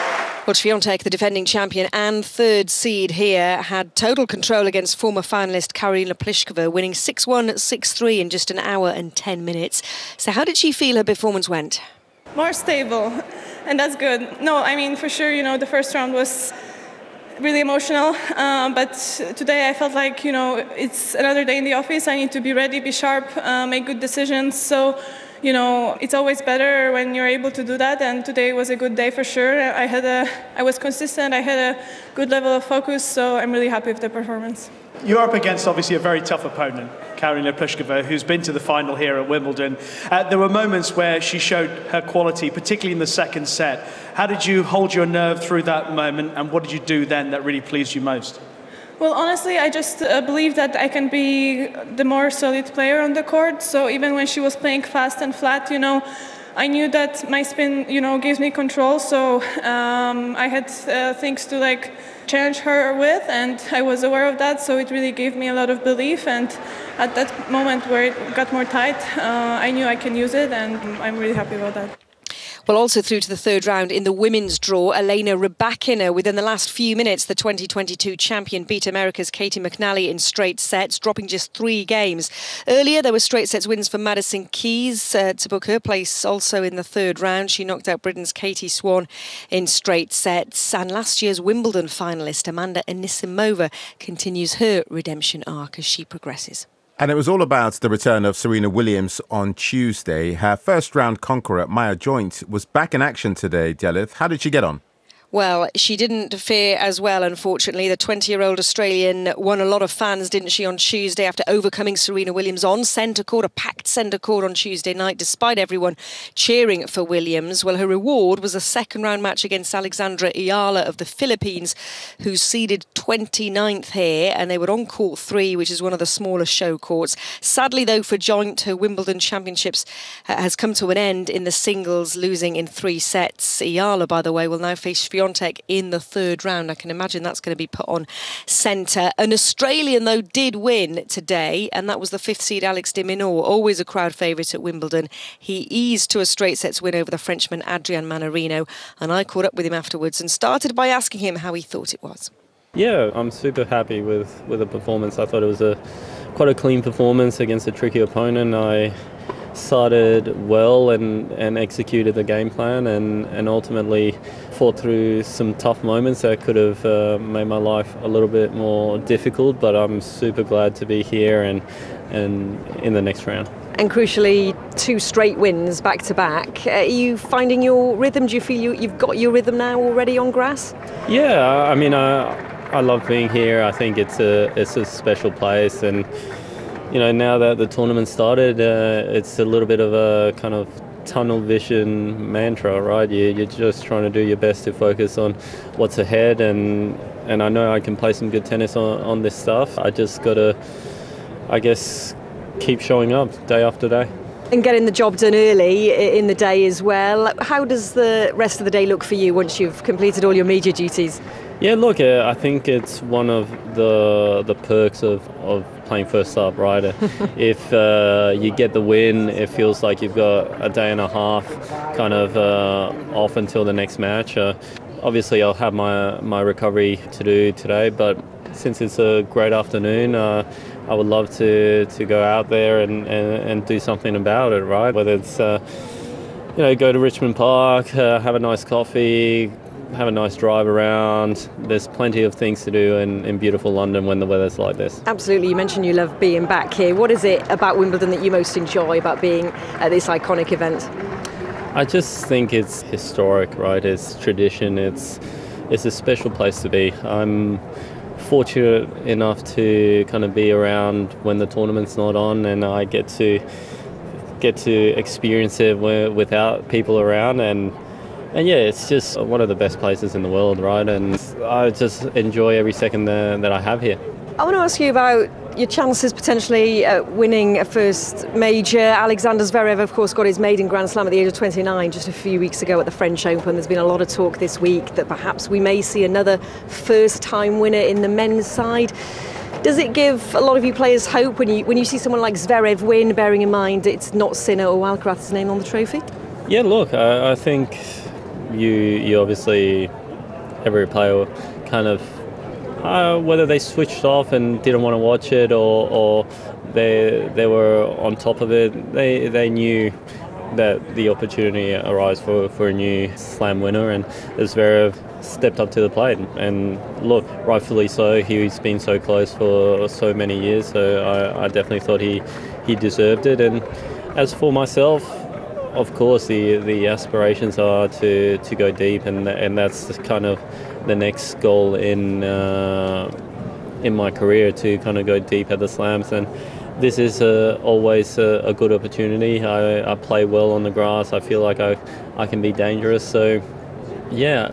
Well, Świątek, the defending champion and third seed here, had total control against former finalist Karolina Pliskova, winning six one, six three in just an hour and ten minutes. So how did she feel her performance went? More stable, and that's good. No, I mean, for sure, you know, the first round was really emotional, um, but today I felt like, you know, it's another day in the office. I need to be ready, be sharp, uh, make good decisions. So, you know, it's always better when you're able to do that, and today was a good day for sure. I had a, I was consistent, I had a good level of focus, so I'm really happy with the performance. You're up against obviously a very tough opponent, Karolina Pliskova, who's been to the final here at Wimbledon. Uh, there were moments where she showed her quality, particularly in the second set. How did you hold your nerve through that moment, and what did you do then that really pleased you most? Well, honestly, I just uh, believe that I can be the more solid player on the court. So even when she was playing fast and flat, you know, I knew that my spin, you know, gives me control. So um, I had uh, things to like challenge her with, and I was aware of that. So it really gave me a lot of belief. And at that moment where it got more tight, uh, I knew I can use it, and I'm really happy about that. Well, also through to the third round in the women's draw, Elena Rybakina, within the last few minutes, the twenty twenty-two champion beat America's Katie McNally in straight sets, dropping just three games. Earlier, there were straight sets wins for Madison Keys uh, to book her place also in the third round. She knocked out Britain's Katie Swan in straight sets. And last year's Wimbledon finalist, Amanda Anisimova, continues her redemption arc as she progresses. And it was all about the return of Serena Williams on Tuesday. Her first-round conqueror, Maya Joint, was back in action today, Delith. How did she get on? Well, she didn't fare as well, unfortunately. The twenty-year-old Australian won a lot of fans, didn't she, on Tuesday after overcoming Serena Williams on centre court, a packed centre court on Tuesday night, despite everyone cheering for Williams. Well, her reward was a second-round match against Alexandra Ayala of the Philippines, who's seeded twenty-ninth here, and they were on court three, which is one of the smaller show courts. Sadly, though, for Joint, her Wimbledon Championships uh, has come to an end in the singles, losing in three sets. Ayala, by the way, will now face Świątek in the third round. I can imagine that's going to be put on centre. An Australian, though, did win today, and that was the fifth seed Alex de Minaur, always a crowd favourite at Wimbledon. He eased to a straight sets win over the Frenchman Adrian Manarino, and I caught up with him afterwards and started by asking him how he thought it was. Yeah, I'm super happy with, with the performance. I thought it was a quite a clean performance against a tricky opponent. I started well and, and executed the game plan, and, and ultimately fought through some tough moments that could have uh, made my life a little bit more difficult, but I'm super glad to be here and, and in the next round. And crucially, two straight wins back to back. Are you finding your rhythm? Do you feel you, you've got your rhythm now already on grass? Yeah, I mean, I, I love being here. I think it's a, it's a special place, and you know, now that the tournament started, uh, it's a little bit of a kind of tunnel vision mantra, right? You, you're just trying to do your best to focus on what's ahead, and and I know I can play some good tennis on, on this stuff. I just got to, I guess, keep showing up day after day. And getting the job done early in the day as well. How does the rest of the day look for you once you've completed all your media duties? Yeah, look, uh, I think it's one of the the perks of, of playing first up, right? If uh, you get the win, it feels like you've got a day and a half kind of uh, off until the next match. Uh, obviously, I'll have my, my recovery to do today, but since it's a great afternoon, uh, I would love to, to go out there and, and, and do something about it, right? Whether it's, uh, you know, go to Richmond Park, uh, have a nice coffee, have a nice drive around. There's plenty of things to do in, in beautiful London when the weather's like this. Absolutely. You mentioned you love being back here. What is it about Wimbledon that you most enjoy about being at this iconic event? I just think it's historic, right? It's tradition. It's it's a special place to be. I'm fortunate enough to kind of be around when the tournament's not on, and I get to get to experience it without people around, and And yeah, it's just one of the best places in the world, right? And I just enjoy every second that, that I have here. I want to ask you about your chances potentially at winning a first major. Alexander Zverev, of course, got his maiden Grand Slam at the age of twenty-nine just a few weeks ago at the French Open. There's been a lot of talk this week that perhaps we may see another first-time winner in the men's side. Does it give a lot of you players hope when you when you see someone like Zverev win, bearing in mind it's not Sinner or Alcaraz's name on the trophy? Yeah, look, I, I think you you obviously every player kind of, uh, whether they switched off and didn't want to watch it, or, or they they were on top of it. They they knew that the opportunity arose for, for a new slam winner, and Zverev stepped up to the plate. And look, rightfully so, he's been so close for so many years, so I, I definitely thought he, he deserved it. And as for myself, of course, the, the aspirations are to, to go deep, and and that's kind of the next goal in uh, in my career, to kind of go deep at the slams. And this is uh, always a, a good opportunity. I, I play well on the grass. I feel like I, I can be dangerous. So, yeah,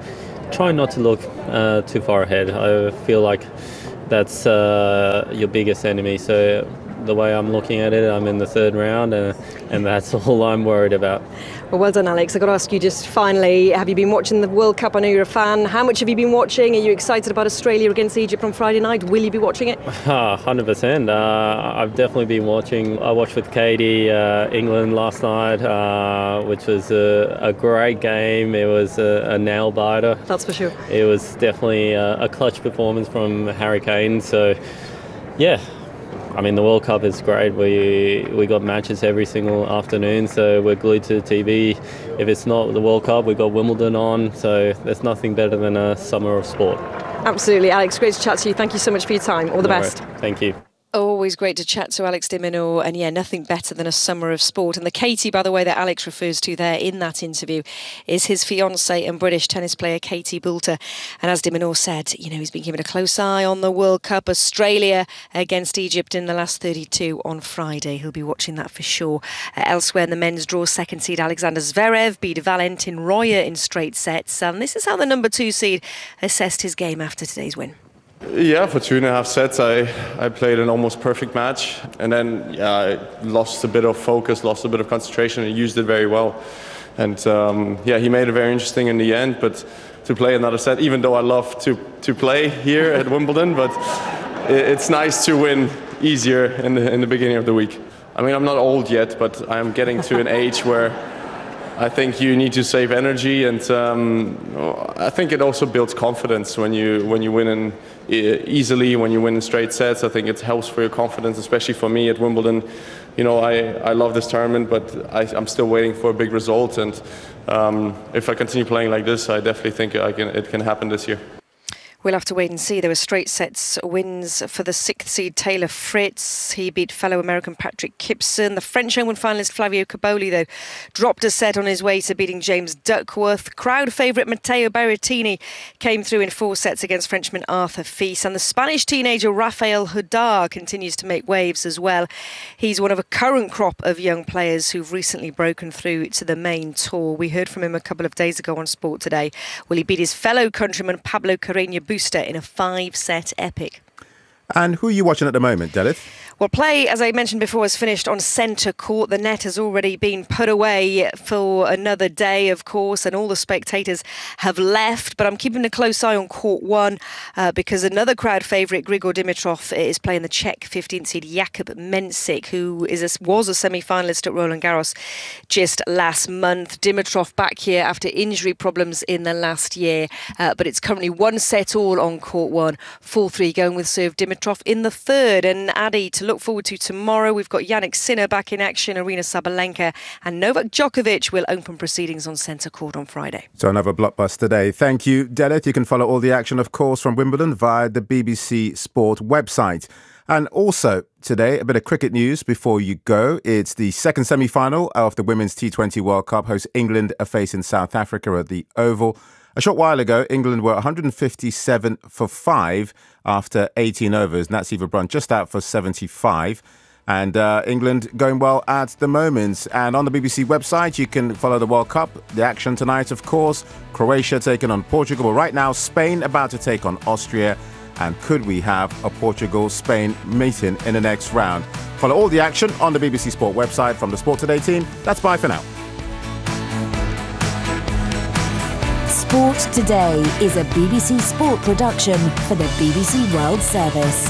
try not to look uh, too far ahead. I feel like that's uh, your biggest enemy. So the way I'm looking at it, I'm in the third round, and, and that's all I'm worried about. Well, well done, Alex. I've got to ask you just finally, have you been watching the World Cup? I know you're a fan. How much have you been watching? Are you excited about Australia against Egypt on Friday night? Will you be watching it? one hundred percent. Uh, I've definitely been watching. I watched with Katie uh, England last night, uh, which was a, a great game. It was a, a nail-biter. That's for sure. It was definitely a, a clutch performance from Harry Kane. So, yeah. I mean, the World Cup is great. We we got matches every single afternoon, so we're glued to the T V. If it's not the World Cup, we've got Wimbledon on, so there's nothing better than a summer of sport. Absolutely. Alex, great to chat to you. Thank you so much for your time. All the No best. worries. Thank you. Always great to chat to Alex de Minaur, and yeah, nothing better than a summer of sport. And the Katie, by the way, that Alex refers to there in that interview is his fiancée and British tennis player Katie Boulter. And as de Minaur said, you know, he's been keeping a close eye on the World Cup. Australia against Egypt in the last thirty-two on Friday. He'll be watching that for sure. Uh, elsewhere in the men's draw, second seed Alexander Zverev beat Valentin Royer in straight sets. And this is how the number two seed assessed his game after today's win. Yeah, for two and a half sets, I, I played an almost perfect match. And then, yeah, I lost a bit of focus, lost a bit of concentration, and used it very well. And, um, yeah, he made it very interesting in the end. But to play another set, even though I love to, to play here at Wimbledon, but it, it's nice to win easier in the, in the beginning of the week. I mean, I'm not old yet, but I'm getting to an age where I think you need to save energy, and um, I think it also builds confidence when you when you win in, easily, when you win in straight sets. I think it helps for your confidence, especially for me at Wimbledon. You know, I, I love this tournament, but I, I'm still waiting for a big result, and um, if I continue playing like this, I definitely think I can, it can happen this year. We'll have to wait and see. There were straight sets wins for the sixth seed Taylor Fritz. He beat fellow American Patrick Kipson. The French Open finalist Flavio Caboli, though, dropped a set on his way to beating James Duckworth. Crowd favourite Matteo Berrettini came through in four sets against Frenchman Arthur Fils. And the Spanish teenager Rafael Hudar continues to make waves as well. He's one of a current crop of young players who've recently broken through to the main tour. We heard from him a couple of days ago on Sport Today. Well, he beat his fellow countryman Pablo Carreño Busta in a five-set epic. And who are you watching at the moment, Delith? Well, play, as I mentioned before, has finished on centre court. The net has already been put away for another day, of course, and all the spectators have left. But I'm keeping a close eye on court one uh, because another crowd favourite, Grigor Dimitrov, is playing the Czech fifteenth seed Jakub Mensik, who is a, was a semi-finalist at Roland Garros just last month. Dimitrov back here after injury problems in the last year, uh, but it's currently one set all on court one, four three going with serve Dimitrov in the third. And Adi, to look forward to tomorrow, we've got Jannik Sinner back in action, Arina Sabalenka, and Novak Djokovic will open proceedings on centre court on Friday. So another blockbuster day. Thank you, Delith. You can follow all the action, of course, from Wimbledon via the B B C Sport website. And also today, a bit of cricket news before you go. It's the second semi-final of the Women's T twenty World Cup. Host England are facing South Africa at the Oval. A short while ago, England were one hundred fifty-seven for five after eighteen overs. Natsi Verbrun just out for seventy-five. And uh, England going well at the moment. And on the B B C website, you can follow the World Cup. The action tonight, of course. Croatia taking on Portugal. But right now, Spain about to take on Austria. And could we have a Portugal-Spain meeting in the next round? Follow all the action on the B B C Sport website from the Sport Today team. That's bye for now. Sport Today is a B B C Sport production for the B B C World Service.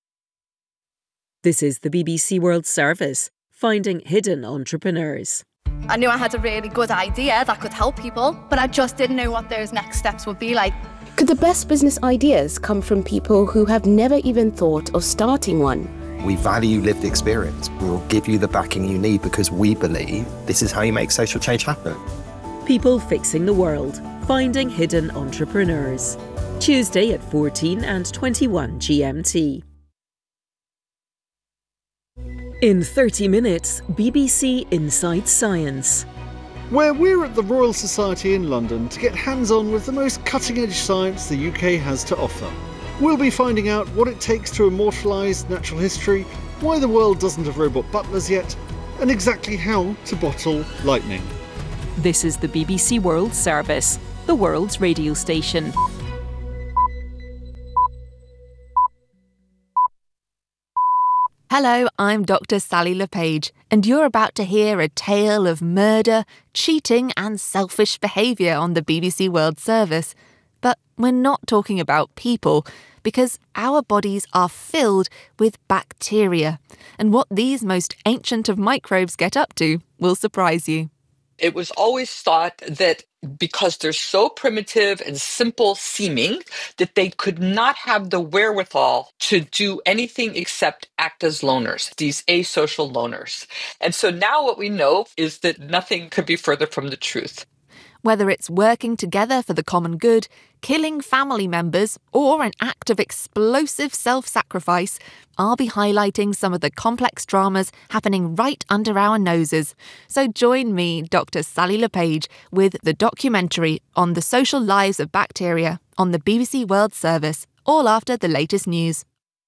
This is the B B C World Service, finding hidden entrepreneurs. I knew I had a really good idea that could help people, but I just didn't know what those next steps would be like. Could the best business ideas come from people who have never even thought of starting one? We value lived experience. We'll give you the backing you need because we believe this is how you make social change happen. People fixing the world, finding hidden entrepreneurs. Tuesday at fourteen and twenty-one G M T. In thirty minutes, B B C Inside Science. Where we're at the Royal Society in London to get hands-on with the most cutting-edge science the U K has to offer. We'll be finding out what it takes to immortalise natural history, why the world doesn't have robot butlers yet, and exactly how to bottle lightning. This is the B B C World Service, the world's radio station. Hello, I'm Doctor Sally LePage, and you're about to hear a tale of murder, cheating and selfish behaviour on the B B C World Service. But we're not talking about people, because our bodies are filled with bacteria. And what these most ancient of microbes get up to will surprise you. It was always thought that because they're so primitive and simple seeming, that they could not have the wherewithal to do anything except act as loners, these asocial loners. And so now what we know is that nothing could be further from the truth. Whether it's working together for the common good, killing family members, or an act of explosive self-sacrifice, I'll be highlighting some of the complex dramas happening right under our noses. So join me, Doctor Sally LePage, with the documentary on the social lives of bacteria on the B B C World Service, all after the latest news.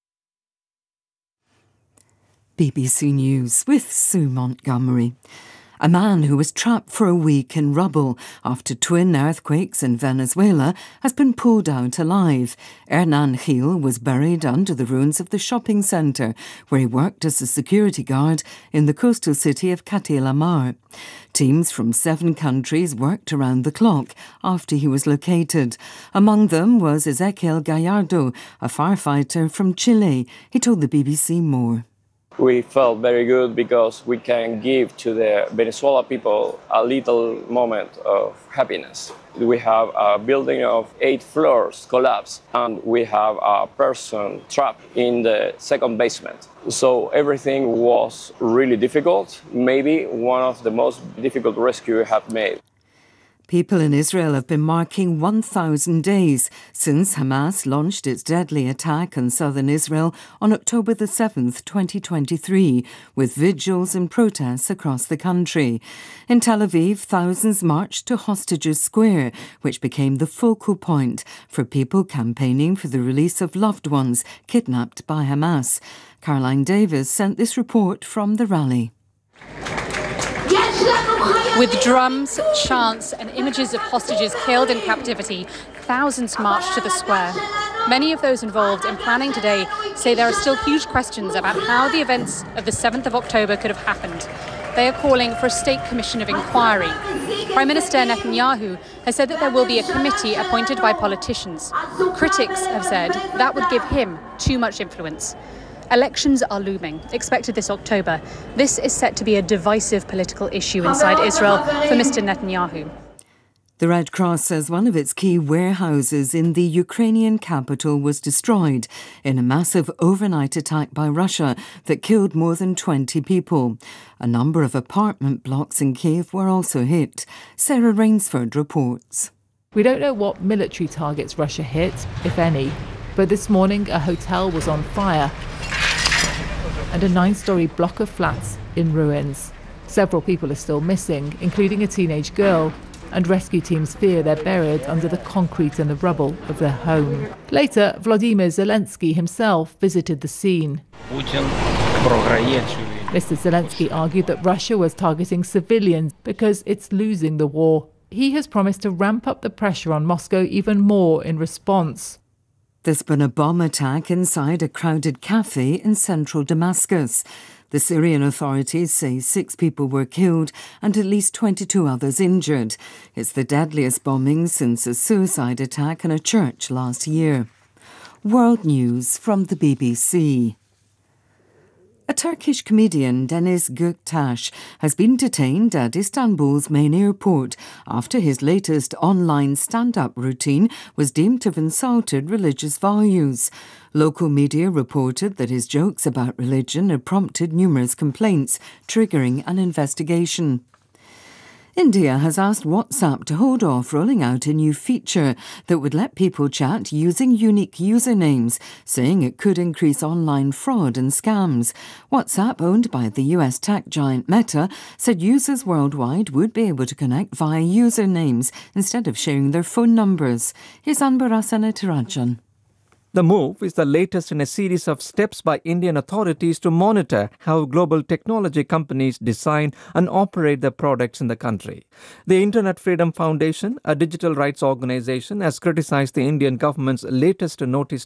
B B C News with Sue Montgomery. A man who was trapped for a week in rubble after twin earthquakes in Venezuela has been pulled out alive. Hernan Gil was buried under the ruins of the shopping centre, where he worked as a security guard in the coastal city of Cati-la-Mar. Teams from seven countries worked around the clock after he was located. Among them was Ezequiel Gallardo, a firefighter from Chile. He told the B B C more. We felt very good because we can give to the Venezuela people a little moment of happiness. We have a building of eight floors collapsed, and we have a person trapped in the second basement. So everything was really difficult, maybe one of the most difficult rescues we have made. People in Israel have been marking one thousand days since Hamas launched its deadly attack on southern Israel on October the seventh, twenty twenty-three, with vigils and protests across the country. In Tel Aviv, thousands marched to Hostages Square, which became the focal point for people campaigning for the release of loved ones kidnapped by Hamas. Caroline Davis sent this report from the rally. With drums, chants and images of hostages killed in captivity, thousands marched to the square. Many of those involved in planning today say there are still huge questions about how the events of the seventh of October could have happened. They are calling for a state commission of inquiry. Prime Minister Netanyahu has said that there will be a committee appointed by politicians. Critics have said that would give him too much influence. Elections are looming, expected this October. This is set to be a divisive political issue inside Israel for Mister Netanyahu. The Red Cross says one of its key warehouses in the Ukrainian capital was destroyed in a massive overnight attack by Russia that killed more than twenty people. A number of apartment blocks in Kiev were also hit. Sarah Rainsford reports. We don't know what military targets Russia hit, if any, but this morning a hotel was on fire and a nine-storey block of flats in ruins. Several people are still missing, including a teenage girl, and rescue teams fear they're buried under the concrete and the rubble of their home. Later, Volodymyr Zelensky himself visited the scene. Mister Zelensky argued that Russia was targeting civilians because it's losing the war. He has promised to ramp up the pressure on Moscow even more in response. There's been a bomb attack inside a crowded cafe in central Damascus. The Syrian authorities say six people were killed and at least twenty-two others injured. It's the deadliest bombing since a suicide attack in a church last year. World News from the B B C. A Turkish comedian, Deniz Göktaş, has been detained at Istanbul's main airport after his latest online stand-up routine was deemed to have insulted religious values. Local media reported that his jokes about religion had prompted numerous complaints, triggering an investigation. India has asked WhatsApp to hold off rolling out a new feature that would let people chat using unique usernames, saying it could increase online fraud and scams. WhatsApp, owned by the U S tech giant Meta, said users worldwide would be able to connect via usernames instead of sharing their phone numbers. Here's Anbarasana Tirajan. The move is the latest in a series of steps by Indian authorities to monitor how global technology companies design and operate their products in the country. The Internet Freedom Foundation, a digital rights organization, has criticized the Indian government's latest notice